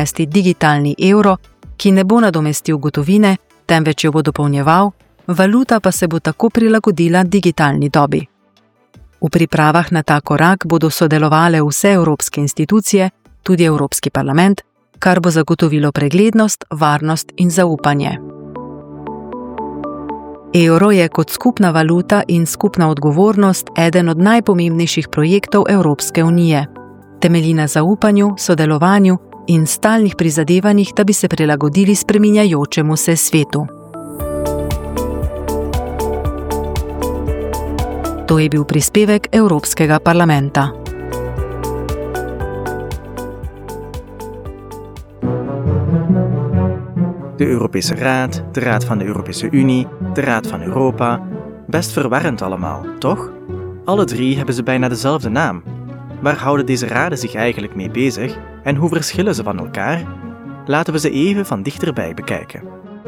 uvesti digitalni evro, ki ne bo nadomestil gotovine, temveč jo bo dopolnjeval, valuta pa se bo tako prilagodila digitalni dobi. V pripravah na ta korak bodo sodelovale vse evropske institucije, tudi Evropski parlament, kar bo zagotovilo preglednost, varnost in zaupanje. Evro je kot skupna valuta in skupna odgovornost eden od najpomembnejših projektov Evropske unije. Temelji na zaupanju, sodelovanju in stalnih prizadevanjih, da bi se prilagodili spreminjajočemu se svetu. To je bil prispevek Evropskega parlamenta. De Europese Raad, de Raad van de Europese Unie, de Raad van Europa. Best verwarrend allemaal, toch? Alle drie hebben ze bijna dezelfde naam. Waar houden deze raden zich eigenlijk mee bezig en hoe verschillen ze van elkaar? Laten we ze even van dichterbij bekijken.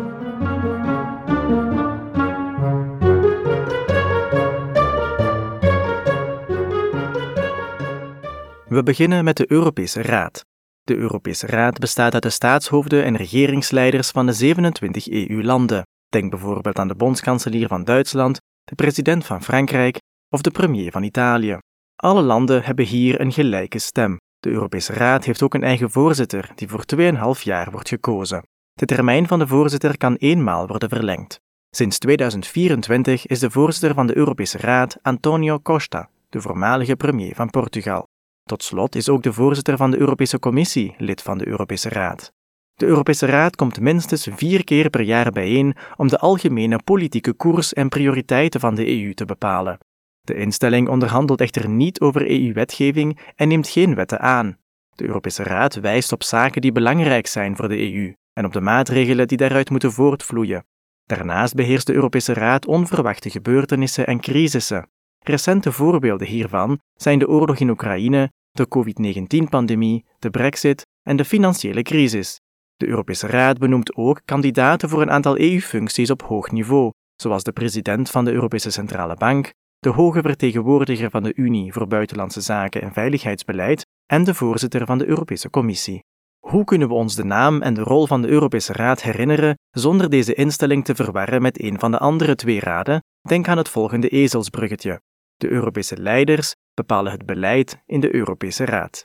We beginnen met de Europese Raad. De Europese Raad bestaat uit de staatshoofden en regeringsleiders van de 27 EU-landen. Denk bijvoorbeeld aan de bondskanselier van Duitsland, de president van Frankrijk of de premier van Italië. Alle landen hebben hier een gelijke stem. De Europese Raad heeft ook een eigen voorzitter, die voor 2,5 jaar wordt gekozen. De termijn van de voorzitter kan eenmaal worden verlengd. Sinds 2024 is de voorzitter van de Europese Raad António Costa, de voormalige premier van Portugal. Tot slot is ook de voorzitter van de Europese Commissie lid van de Europese Raad. De Europese Raad komt minstens 4 keer per jaar bijeen om de algemene politieke koers en prioriteiten van de EU te bepalen. De instelling onderhandelt echter niet over EU-wetgeving en neemt geen wetten aan. De Europese Raad wijst op zaken die belangrijk zijn voor de EU en op de maatregelen die daaruit moeten voortvloeien. Daarnaast beheerst de Europese Raad onverwachte gebeurtenissen en crisissen. Recente voorbeelden hiervan zijn de oorlog in Oekraïne, de COVID-19-pandemie, de Brexit en de financiële crisis. De Europese Raad benoemt ook kandidaten voor een aantal EU-functies op hoog niveau, zoals de president van de Europese Centrale Bank, de hoge vertegenwoordiger van de Unie voor Buitenlandse Zaken en Veiligheidsbeleid en de voorzitter van de Europese Commissie. Hoe kunnen we ons de naam en de rol van de Europese Raad herinneren zonder deze instelling te verwarren met een van de andere 2 raden? Denk aan het volgende ezelsbruggetje. De Europese leiders bepalen het beleid in de Europese Raad.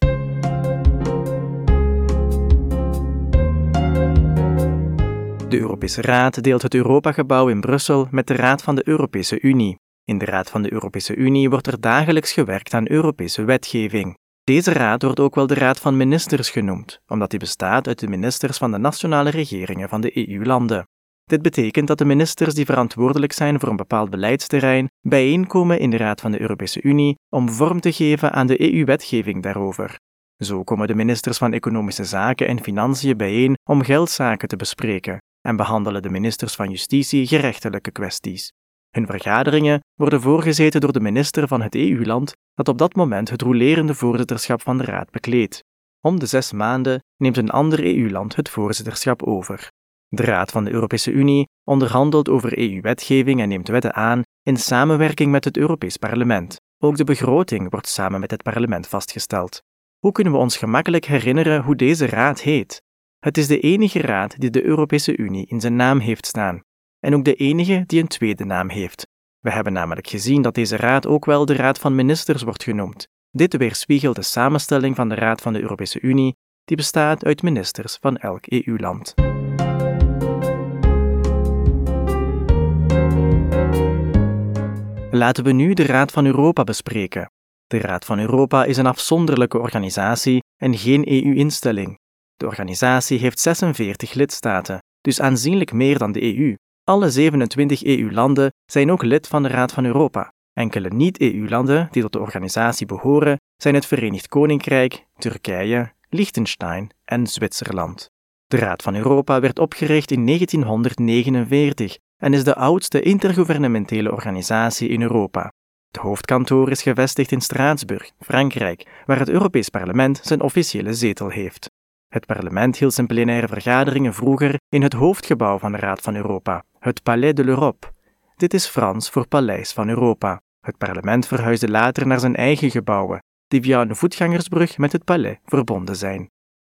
De Europese Raad deelt het Europagebouw in Brussel met de Raad van de Europese Unie. In de Raad van de Europese Unie wordt er dagelijks gewerkt aan Europese wetgeving. Deze raad wordt ook wel de Raad van Ministers genoemd, omdat die bestaat uit de ministers van de nationale regeringen van de EU-landen. Dit betekent dat de ministers die verantwoordelijk zijn voor een bepaald beleidsterrein bijeenkomen in de Raad van de Europese Unie om vorm te geven aan de EU-wetgeving daarover. Zo komen de ministers van Economische Zaken en Financiën bijeen om geldzaken te bespreken en behandelen de ministers van Justitie gerechtelijke kwesties. Hun vergaderingen worden voorgezeten door de minister van het EU-land dat op dat moment het rolerende voorzitterschap van de Raad bekleedt. Om de 6 maanden neemt een ander EU-land het voorzitterschap over. De Raad van de Europese Unie onderhandelt over EU-wetgeving en neemt wetten aan in samenwerking met het Europees Parlement. Ook de begroting wordt samen met het parlement vastgesteld. Hoe kunnen we ons gemakkelijk herinneren hoe deze raad heet? Het is de enige raad die de Europese Unie in zijn naam heeft staan. En ook de enige die een tweede naam heeft. We hebben namelijk gezien dat deze raad ook wel de Raad van Ministers wordt genoemd. Dit weerspiegelt de samenstelling van de Raad van de Europese Unie, die bestaat uit ministers van elk EU-land. Laten we nu de Raad van Europa bespreken. De Raad van Europa is een afzonderlijke organisatie en geen EU-instelling. De organisatie heeft 46 lidstaten, dus aanzienlijk meer dan de EU. Alle 27 EU-landen zijn ook lid van de Raad van Europa. Enkele niet-EU-landen die tot de organisatie behoren zijn het Verenigd Koninkrijk, Turkije, Liechtenstein en Zwitserland. De Raad van Europa werd opgericht in 1949 en is de oudste intergouvernementele organisatie in Europa. Het hoofdkantoor is gevestigd in Straatsburg, Frankrijk, waar het Europees Parlement zijn officiële zetel heeft. Het parlement hield zijn plenaire vergaderingen vroeger in het hoofdgebouw van de Raad van Europa, het Palais de l'Europe. Dit is Frans voor Paleis van Europa. Het parlement verhuisde later naar zijn eigen gebouwen, die via een voetgangersbrug met het Palais verbonden zijn.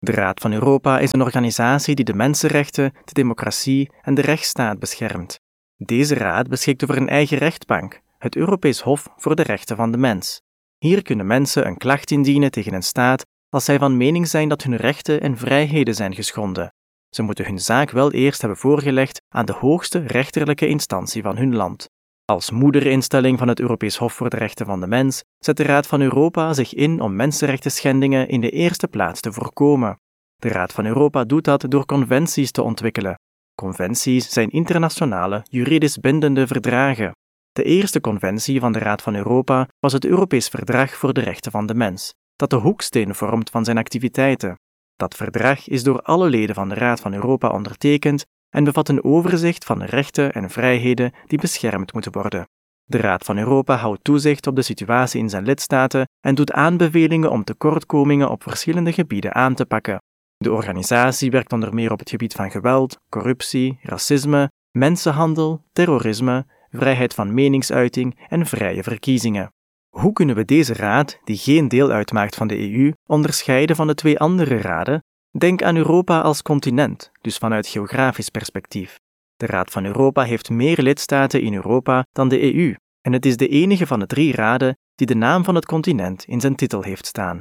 De Raad van Europa is een organisatie die de mensenrechten, de democratie en de rechtsstaat beschermt. Deze raad beschikt over een eigen rechtbank, het Europees Hof voor de Rechten van de Mens. Hier kunnen mensen een klacht indienen tegen een staat als zij van mening zijn dat hun rechten en vrijheden zijn geschonden. Ze moeten hun zaak wel eerst hebben voorgelegd aan de hoogste rechterlijke instantie van hun land. Als moederinstelling van het Europees Hof voor de Rechten van de Mens zet de Raad van Europa zich in om mensenrechtenschendingen in de eerste plaats te voorkomen. De Raad van Europa doet dat door conventies te ontwikkelen. Conventies zijn internationale, juridisch bindende verdragen. De eerste conventie van de Raad van Europa was het Europees Verdrag voor de Rechten van de Mens, dat de hoeksteen vormt van zijn activiteiten. Dat verdrag is door alle leden van de Raad van Europa ondertekend en bevat een overzicht van de rechten en vrijheden die beschermd moeten worden. De Raad van Europa houdt toezicht op de situatie in zijn lidstaten en doet aanbevelingen om tekortkomingen op verschillende gebieden aan te pakken. De organisatie werkt onder meer op het gebied van geweld, corruptie, racisme, mensenhandel, terrorisme, vrijheid van meningsuiting en vrije verkiezingen. Hoe kunnen we deze raad, die geen deel uitmaakt van de EU, onderscheiden van de twee andere raden? Denk aan Europa als continent, dus vanuit geografisch perspectief. De Raad van Europa heeft meer lidstaten in Europa dan de EU, en het is de enige van de 3 raden die de naam van het continent in zijn titel heeft staan.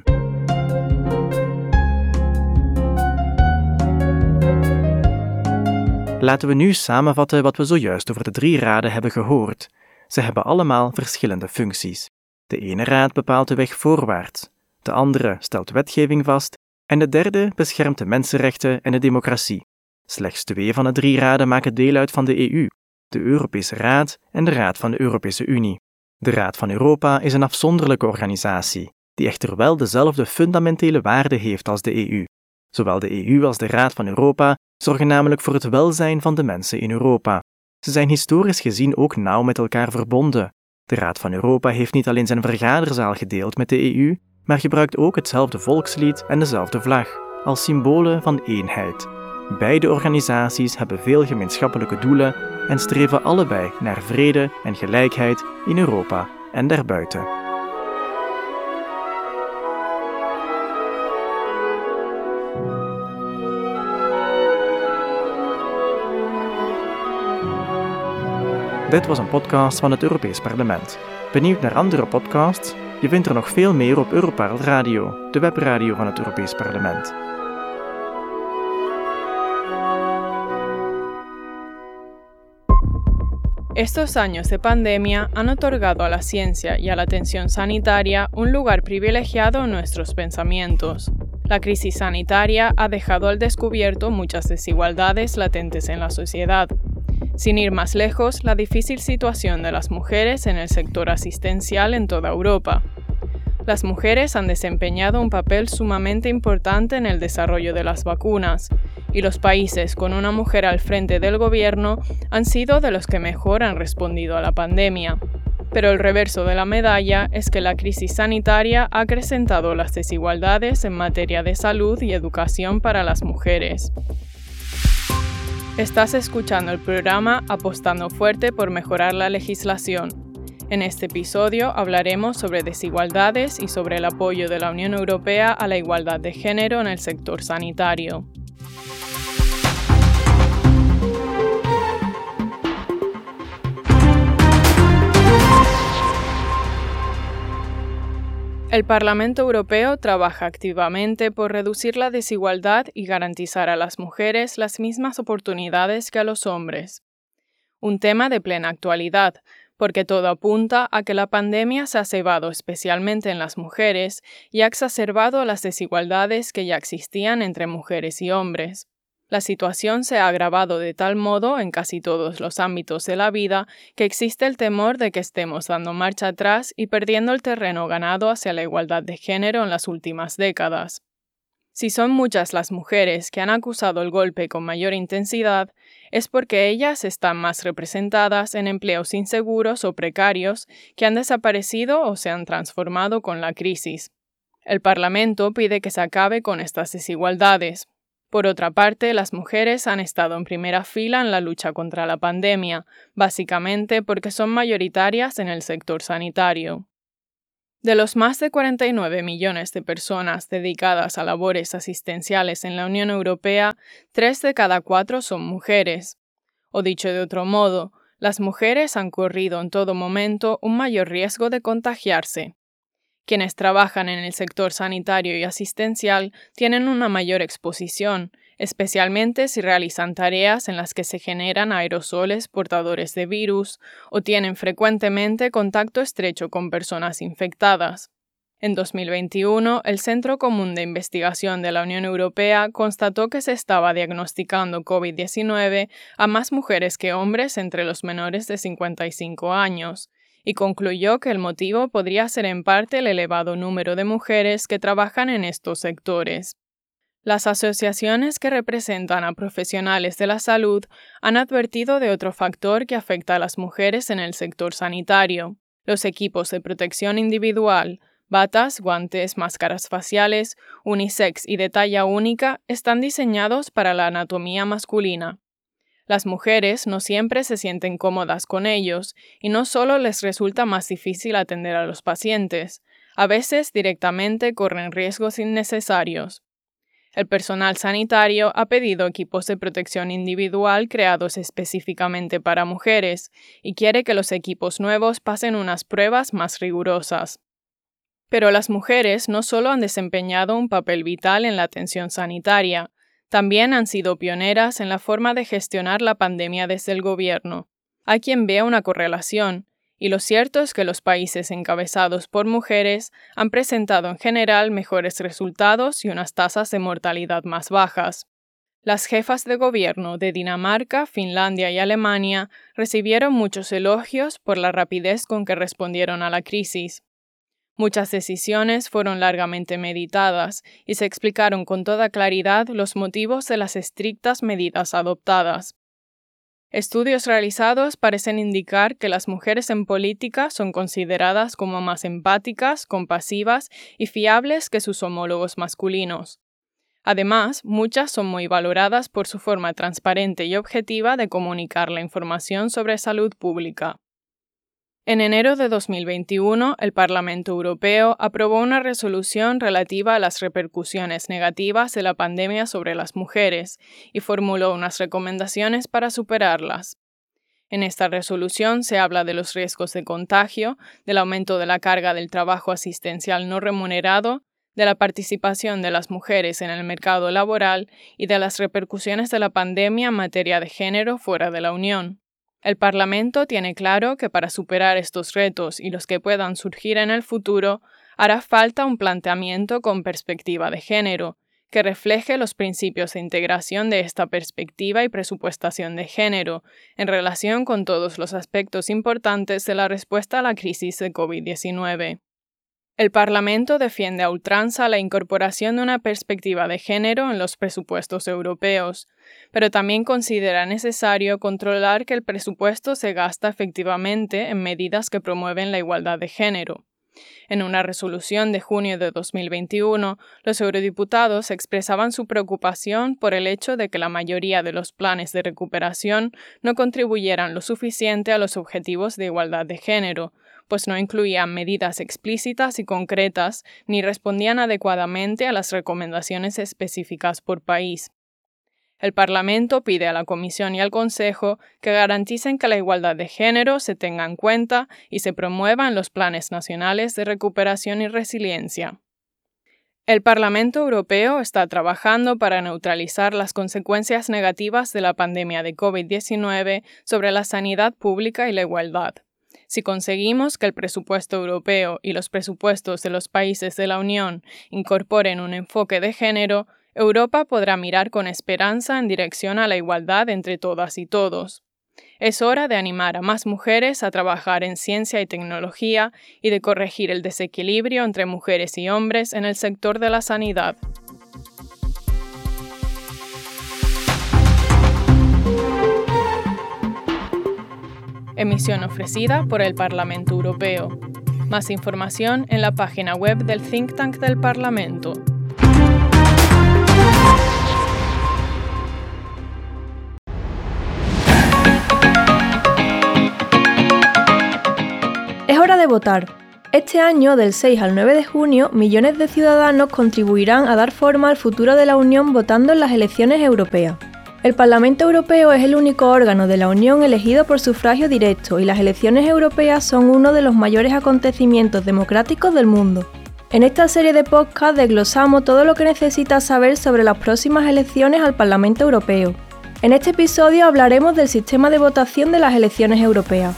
Laten we nu samenvatten wat we zojuist over de 3 raden hebben gehoord. Ze hebben allemaal verschillende functies. De ene raad bepaalt de weg voorwaarts, de andere stelt wetgeving vast en de derde beschermt de mensenrechten en de democratie. Slechts 2 van de 3 raden maken deel uit van de EU, de Europese Raad en de Raad van de Europese Unie. De Raad van Europa is een afzonderlijke organisatie, die echter wel dezelfde fundamentele waarden heeft als de EU. Zowel de EU als de Raad van Europa zorgen namelijk voor het welzijn van de mensen in Europa. Ze zijn historisch gezien ook nauw met elkaar verbonden. De Raad van Europa heeft niet alleen zijn vergaderzaal gedeeld met de EU, maar gebruikt ook hetzelfde volkslied en dezelfde vlag, als symbolen van eenheid. Beide organisaties hebben veel gemeenschappelijke doelen en streven allebei naar vrede en gelijkheid in Europa en daarbuiten. Dit was een podcast van het Europees Parlement. Benieuwd naar andere podcasts? Je vindt er nog veel meer op Europarl Radio, de webradio van het Europees Parlement. Estos años de pandemia han otorgado a la ciencia y a la atención sanitaria un lugar privilegiado en nuestros pensamientos. La crisis sanitaria ha dejado al descubierto muchas desigualdades latentes en la sociedad. Sin ir más lejos, la difícil situación de las mujeres en el sector asistencial en toda Europa. Las mujeres han desempeñado un papel sumamente importante en el desarrollo de las vacunas, y los países con una mujer al frente del gobierno han sido de los que mejor han respondido a la pandemia. Pero el reverso de la medalla es que la crisis sanitaria ha acrecentado las desigualdades en materia de salud y educación para las mujeres. Estás escuchando el programa Apostando Fuerte por Mejorar la Legislación. En este episodio hablaremos sobre desigualdades y sobre el apoyo de la Unión Europea a la igualdad de género en el sector sanitario. El Parlamento Europeo trabaja activamente por reducir la desigualdad y garantizar a las mujeres las mismas oportunidades que a los hombres. Un tema de plena actualidad, porque todo apunta a que la pandemia se ha cebado especialmente en las mujeres y ha exacerbado las desigualdades que ya existían entre mujeres y hombres. La situación se ha agravado de tal modo en casi todos los ámbitos de la vida que existe el temor de que estemos dando marcha atrás y perdiendo el terreno ganado hacia la igualdad de género en las últimas décadas. Si son muchas las mujeres que han acusado el golpe con mayor intensidad, es porque ellas están más representadas en empleos inseguros o precarios que han desaparecido o se han transformado con la crisis. El Parlamento pide que se acabe con estas desigualdades. Por otra parte, las mujeres han estado en primera fila en la lucha contra la pandemia, básicamente porque son mayoritarias en el sector sanitario. De los más de 49 millones de personas dedicadas a labores asistenciales en la Unión Europea, 3 de cada 4 son mujeres. O dicho de otro modo, las mujeres han corrido en todo momento un mayor riesgo de contagiarse. Quienes trabajan en el sector sanitario y asistencial tienen una mayor exposición, especialmente si realizan tareas en las que se generan aerosoles portadores de virus o tienen frecuentemente contacto estrecho con personas infectadas. En 2021, el Centro Común de Investigación de la Unión Europea constató que se estaba diagnosticando COVID-19 a más mujeres que hombres entre los menores de 55 años, y concluyó que el motivo podría ser en parte el elevado número de mujeres que trabajan en estos sectores. Las asociaciones que representan a profesionales de la salud han advertido de otro factor que afecta a las mujeres en el sector sanitario: los equipos de protección individual, batas, guantes, máscaras faciales, unisex y de talla única están diseñados para la anatomía masculina. Las mujeres no siempre se sienten cómodas con ellos y no solo les resulta más difícil atender a los pacientes, a veces directamente corren riesgos innecesarios. El personal sanitario ha pedido equipos de protección individual creados específicamente para mujeres y quiere que los equipos nuevos pasen unas pruebas más rigurosas. Pero las mujeres no solo han desempeñado un papel vital en la atención sanitaria, también han sido pioneras en la forma de gestionar la pandemia desde el gobierno. Hay quien vea una correlación, y lo cierto es que los países encabezados por mujeres han presentado en general mejores resultados y unas tasas de mortalidad más bajas. Las jefas de gobierno de Dinamarca, Finlandia y Alemania recibieron muchos elogios por la rapidez con que respondieron a la crisis. Muchas decisiones fueron largamente meditadas y se explicaron con toda claridad los motivos de las estrictas medidas adoptadas. Estudios realizados parecen indicar que las mujeres en política son consideradas como más empáticas, compasivas y fiables que sus homólogos masculinos. Además, muchas son muy valoradas por su forma transparente y objetiva de comunicar la información sobre salud pública. En enero de 2021, el Parlamento Europeo aprobó una resolución relativa a las repercusiones negativas de la pandemia sobre las mujeres y formuló unas recomendaciones para superarlas. En esta resolución se habla de los riesgos de contagio, del aumento de la carga del trabajo asistencial no remunerado, de la participación de las mujeres en el mercado laboral y de las repercusiones de la pandemia en materia de género fuera de la Unión. El Parlamento tiene claro que para superar estos retos y los que puedan surgir en el futuro, hará falta un planteamiento con perspectiva de género, que refleje los principios de integración de esta perspectiva y presupuestación de género, en relación con todos los aspectos importantes de la respuesta a la crisis de COVID-19. El Parlamento defiende a ultranza la incorporación de una perspectiva de género en los presupuestos europeos, pero también considera necesario controlar que el presupuesto se gasta efectivamente en medidas que promueven la igualdad de género. En una resolución de junio de 2021, los eurodiputados expresaban su preocupación por el hecho de que la mayoría de los planes de recuperación no contribuyeran lo suficiente a los objetivos de igualdad de género, pues no incluían medidas explícitas y concretas ni respondían adecuadamente a las recomendaciones específicas por país. El Parlamento pide a la Comisión y al Consejo que garanticen que la igualdad de género se tenga en cuenta y se promueva en los planes nacionales de recuperación y resiliencia. El Parlamento Europeo está trabajando para neutralizar las consecuencias negativas de la pandemia de COVID-19 sobre la sanidad pública y la igualdad. Si conseguimos que el presupuesto europeo y los presupuestos de los países de la Unión incorporen un enfoque de género, Europa podrá mirar con esperanza en dirección a la igualdad entre todas y todos. Es hora de animar a más mujeres a trabajar en ciencia y tecnología y de corregir el desequilibrio entre mujeres y hombres en el sector de la sanidad. Emisión ofrecida por el Parlamento Europeo. Más información en la página web del Think Tank del Parlamento. Es hora de votar. Este año, del 6 al 9 de junio, millones de ciudadanos contribuirán a dar forma al futuro de la Unión votando en las elecciones europeas. El Parlamento Europeo es el único órgano de la Unión elegido por sufragio directo y las elecciones europeas son uno de los mayores acontecimientos democráticos del mundo. En esta serie de podcasts desglosamos todo lo que necesitas saber sobre las próximas elecciones al Parlamento Europeo. En este episodio hablaremos del sistema de votación de las elecciones europeas.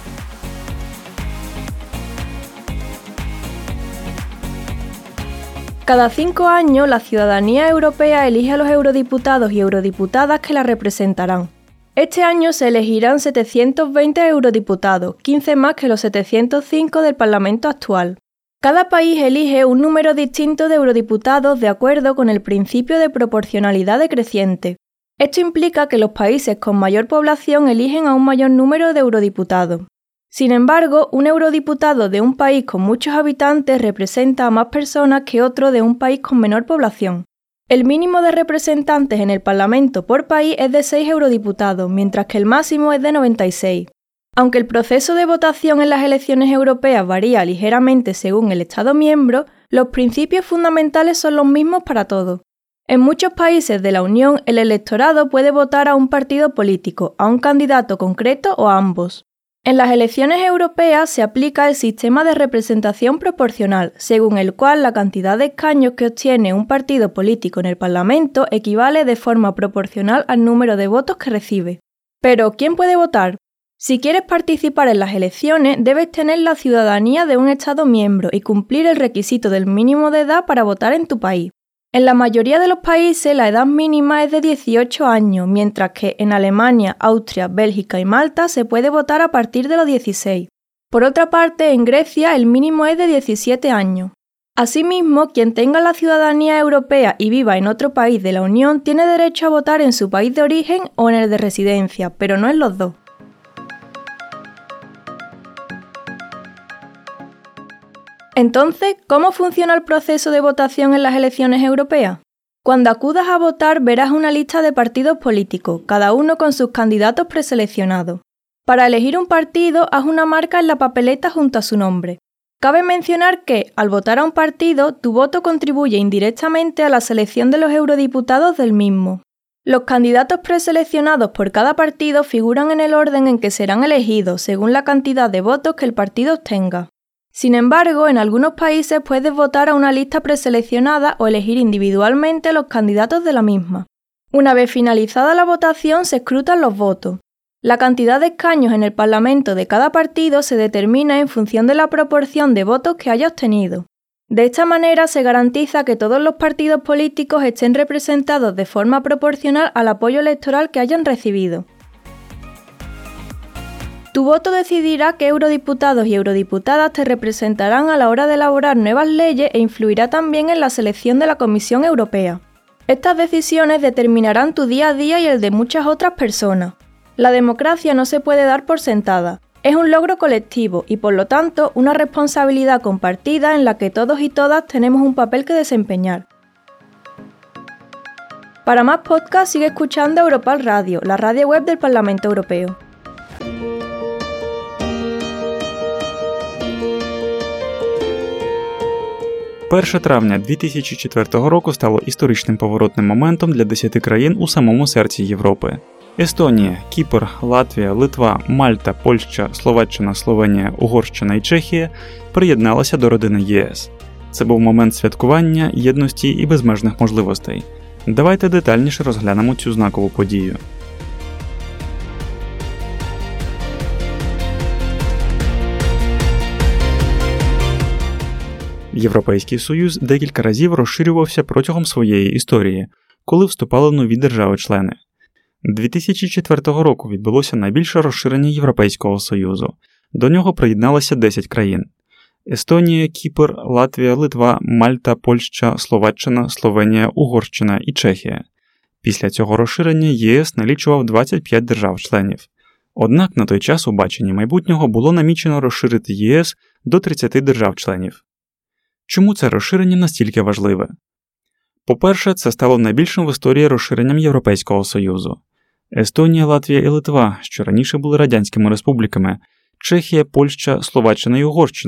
Cada 5 años, la ciudadanía europea elige a los eurodiputados y eurodiputadas que la representarán. Este año se elegirán 720 eurodiputados, 15 más que los 705 del Parlamento actual. Cada país elige un número distinto de eurodiputados de acuerdo con el principio de proporcionalidad decreciente. Esto implica que los países con mayor población eligen a un mayor número de eurodiputados. Sin embargo, un eurodiputado de un país con muchos habitantes representa a más personas que otro de un país con menor población. El mínimo de representantes en el Parlamento por país es de 6 eurodiputados, mientras que el máximo es de 96. Aunque el proceso de votación en las elecciones europeas varía ligeramente según el Estado miembro, los principios fundamentales son los mismos para todos. En muchos países de la Unión, el electorado puede votar a un partido político, a un candidato concreto o a ambos. En las elecciones europeas se aplica el sistema de representación proporcional, según el cual la cantidad de escaños que obtiene un partido político en el Parlamento equivale de forma proporcional al número de votos que recibe. Pero, ¿quién puede votar? Si quieres participar en las elecciones, debes tener la ciudadanía de un Estado miembro y cumplir el requisito del mínimo de edad para votar en tu país. En la mayoría de los países la edad mínima es de 18 años, mientras que en Alemania, Austria, Bélgica y Malta se puede votar a partir de los 16. Por otra parte, en Grecia el mínimo es de 17 años. Asimismo, quien tenga la ciudadanía europea y viva en otro país de la Unión tiene derecho a votar en su país de origen o en el de residencia, pero no en los dos. Entonces, ¿cómo funciona el proceso de votación en las elecciones europeas? Cuando acudas a votar verás una lista de partidos políticos, cada uno con sus candidatos preseleccionados. Para elegir un partido, haz una marca en la papeleta junto a su nombre. Cabe mencionar que, al votar a un partido, tu voto contribuye indirectamente a la selección de los eurodiputados del mismo. Los candidatos preseleccionados por cada partido figuran en el orden en que serán elegidos, según la cantidad de votos que el partido obtenga. Sin embargo, en algunos países puedes votar a una lista preseleccionada o elegir individualmente a los candidatos de la misma. Una vez finalizada la votación, se escrutan los votos. La cantidad de escaños en el Parlamento de cada partido se determina en función de la proporción de votos que haya obtenido. De esta manera se garantiza que todos los partidos políticos estén representados de forma proporcional al apoyo electoral que hayan recibido. Tu voto decidirá qué eurodiputados y eurodiputadas te representarán a la hora de elaborar nuevas leyes e influirá también en la selección de la Comisión Europea. Estas decisiones determinarán tu día a día y el de muchas otras personas. La democracia no se puede dar por sentada. Es un logro colectivo y, por lo tanto, una responsabilidad compartida en la que todos y todas tenemos un papel que desempeñar. Para más podcasts, sigue escuchando Europal Radio, la radio web del Parlamento Europeo. «1 травня 2004 року стало історичним поворотним моментом для 10 країн у самому серці Європи. Естонія, Кіпр, Латвія, Литва, Мальта, Польща, Словаччина, Словенія, Угорщина і Чехія приєдналися до родини ЄС. Це був момент святкування, єдності і безмежних можливостей. Давайте детальніше розглянемо цю знакову подію. Європейський Союз декілька разів розширювався протягом своєї історії, коли вступали нові держави-члени. 2004 року відбулося найбільше розширення Європейського Союзу. До нього приєдналося 10 країн – Естонія, Кіпр, Латвія, Литва, Мальта, Польща, Словаччина, Словенія, Угорщина і Чехія. Після цього розширення ЄС налічував 25 держав-членів. Однак на той час у баченні майбутнього було намічено розширити ЄС до 30 держав-членів. Чому це розширення настільки важливе? По-перше, це стало найбільшим в історії розширенням Європейського Союзу. Естонія, Латвія і Литва, що раніше були радянськими республіками, Чехія, Польща, Словаччина і Угорщина,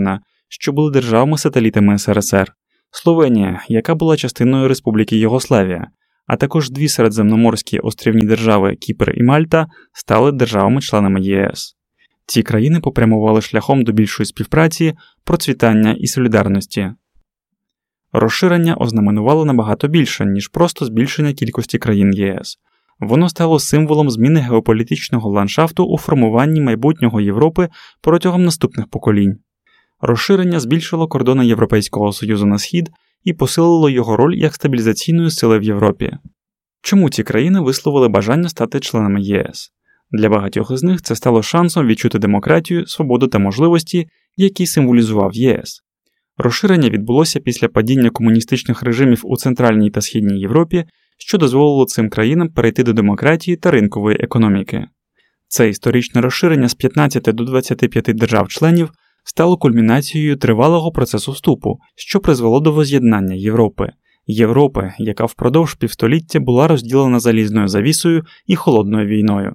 що були державами-сателітами СРСР, Словенія, яка була частиною Республіки Югославія, а також дві середземноморські острівні держави Кіпр і Мальта стали державами-членами ЄС. Ці країни попрямували шляхом до більшої співпраці, процвітання і солідарності. Розширення ознаменувало набагато більше, ніж просто збільшення кількості країн ЄС. Воно стало символом зміни геополітичного ландшафту у формуванні майбутнього Європи протягом наступних поколінь. Розширення збільшило кордони Європейського Союзу на схід і посилило його роль як стабілізаційної сили в Європі. Чому ці країни висловили бажання стати членами ЄС? Для багатьох із них це стало шансом відчути демократію, свободу та можливості, які символізував ЄС. Розширення відбулося після падіння комуністичних режимів у Центральній та Східній Європі, що дозволило цим країнам перейти до демократії та ринкової економіки. Це історичне розширення з 15 до 25 держав-членів стало кульмінацією тривалого процесу вступу, що призвело до воз'єднання Європи. Європи, яка впродовж півстоліття була розділена залізною завісою і холодною війною.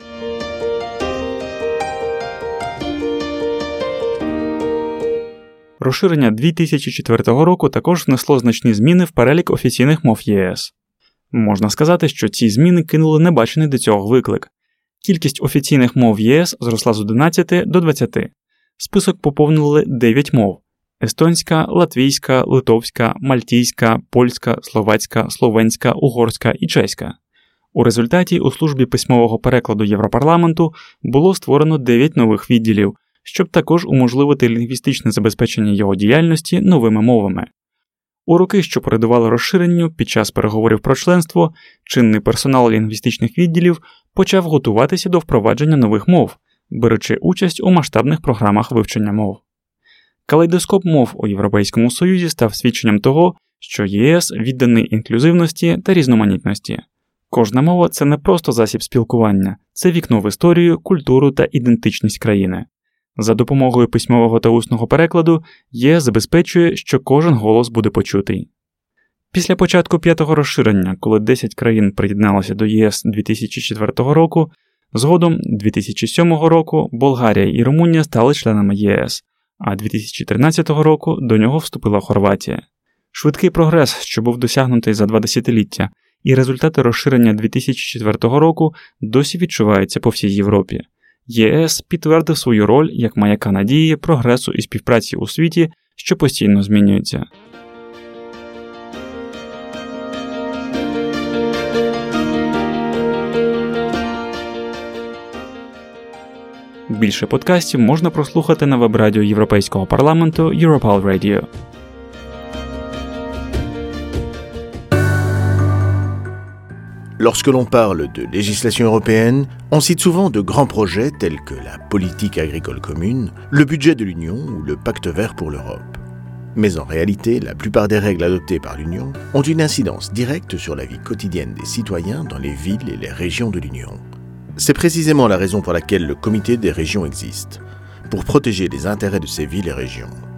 Розширення 2004 року також внесло значні зміни в перелік офіційних мов ЄС. Можна сказати, що ці зміни кинули небачений до цього виклик. Кількість офіційних мов ЄС зросла з 11 до 20. Список поповнили 9 мов – естонська, латвійська, литовська, мальтійська, польська, словацька, словенська, угорська і чеська. У результаті у службі письмового перекладу Європарламенту було створено 9 нових відділів, щоб також уможливити лінгвістичне забезпечення його діяльності новими мовами. У роки, що передували розширенню, під час переговорів про членство, чинний персонал лінгвістичних відділів почав готуватися до впровадження нових мов, беручи участь у масштабних програмах вивчення мов. Калейдоскоп мов у Європейському Союзі став свідченням того, що ЄС відданий інклюзивності та різноманітності. Кожна мова – це не просто засіб спілкування, це вікно в історію, культуру та ідентичність країни. За допомогою письмового та усного перекладу ЄС забезпечує, що кожен голос буде почутий. Після початку 5-го розширення, коли 10 країн приєдналося до ЄС 2004 року, згодом 2007 року Болгарія і Румунія стали членами єС, а 2013 року до нього вступила Хорватія. Швидкий прогрес, що був досягнутий за 2 десятиліття, і результати розширення 2004 року досі відчуваються по всій Європі. ЄС підтвердив свою роль як маяка надії, прогресу і співпраці у світі, що постійно змінюється. Більше подкастів можна прослухати на веб-радіо Європейського парламенту Europal Radio. Lorsque l'on parle de législation européenne, on cite souvent de grands projets tels que la politique agricole commune, le budget de l'Union ou le pacte vert pour l'Europe. Mais en réalité, la plupart des règles adoptées par l'Union ont une incidence directe sur la vie quotidienne des citoyens dans les villes et les régions de l'Union. C'est précisément la raison pour laquelle le Comité des régions existe, pour protéger les intérêts de ces villes et régions.